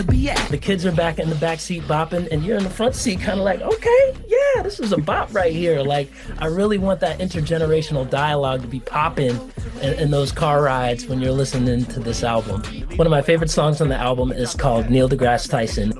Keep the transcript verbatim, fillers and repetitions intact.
The kids are back in the back seat bopping, and you're in the front seat, kind of like, okay, yeah, this is a bop right here. Like, I really want that intergenerational dialogue to be popping in, in those car rides when you're listening to this album. One of my favorite songs on the album is called Neil deGrasse Tyson.